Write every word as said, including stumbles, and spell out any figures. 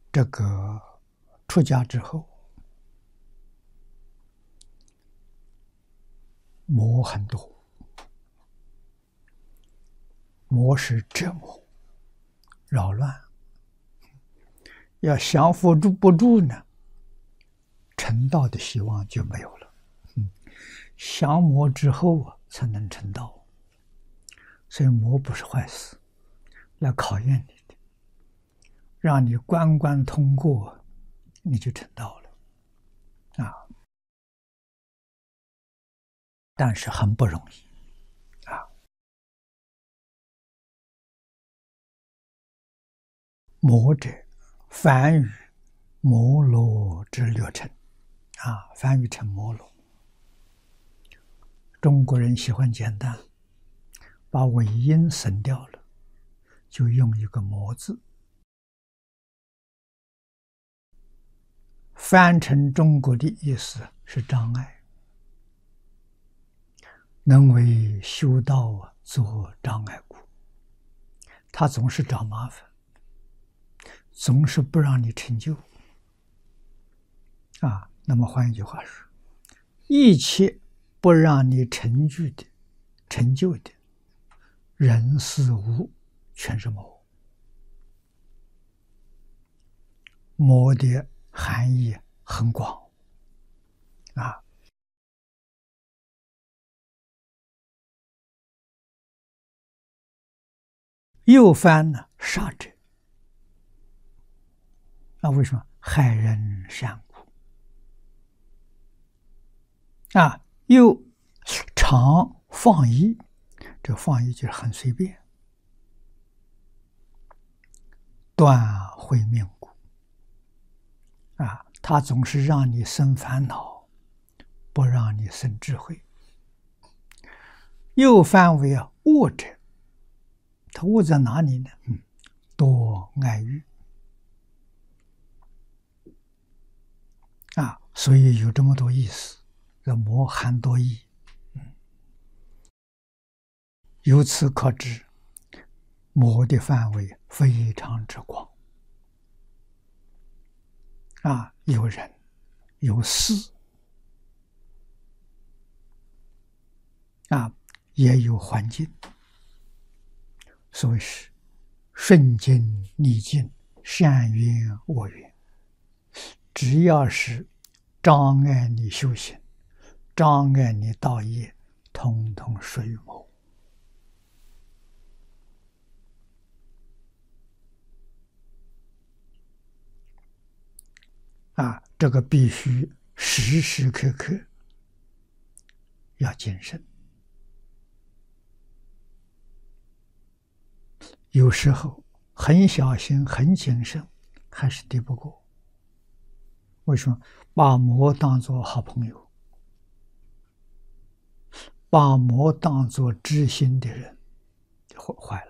这个出家之后，魔很多，魔是折磨、扰乱，要降服住不住呢，成道的希望就没有了。嗯，降魔之后啊，才能成道。所以魔不是坏事，来考验你的，让你关关通过，你就成道了啊！但是很不容易啊。魔者，梵语摩罗之略称啊，梵语称摩罗。中国人喜欢简单，把尾音省掉了，就用一个魔字。翻成中国的意思是障碍，能为修道做障碍故。他总是找麻烦，总是不让你成就啊。那么换一句话说，一切不让你成就的、成就的人事物，全是魔。魔的含义很广啊。右翻呢，杀者。那为什么害人善故啊？又常放逸，这放逸就是很随便，断慧命故啊，他总是让你生烦恼，不让你生智慧。又翻为啊恶者，他恶在哪里呢？嗯，多爱欲啊，所以有这么多意思。这魔含多义，嗯，由此可知，魔的范围非常之广啊，有人，有事啊，也有环境。所谓是顺境逆境，善缘恶缘，只要是障碍你修行，障碍你道业，统统属于魔啊！这个必须时时刻刻要谨慎。有时候很小心、很谨慎，还是敌不过。为什么？把魔当作好朋友，把魔当作知心的人，就坏了。